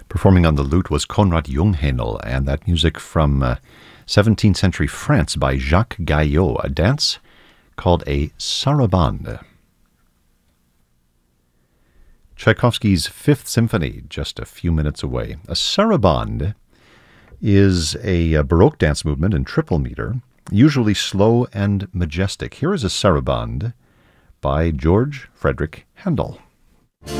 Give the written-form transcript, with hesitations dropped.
Performing on the lute was Konrad Junghänel, and that music from 17th century France by Jacques Gaillot, a dance called a sarabande. Tchaikovsky's Fifth Symphony, just a few minutes away. A sarabande is a Baroque dance movement in triple meter, usually slow and majestic. Here is a sarabande by George Frederick Handel.